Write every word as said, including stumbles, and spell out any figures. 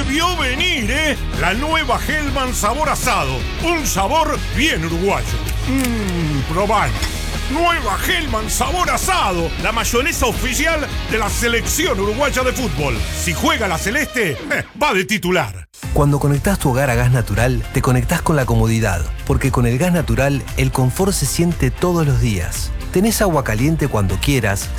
vio venir, ¿eh? La nueva Hellman sabor asado. Un sabor bien uruguayo. Mmm, probalo. Nueva Hellman sabor asado. La mayonesa oficial de la selección uruguaya de fútbol. Si juega la celeste, eh, va de titular. Cuando conectás tu hogar a gas natural, te conectás con la comodidad. Porque con el gas natural, el confort se siente todos los días. Tenés agua caliente cuando quieras,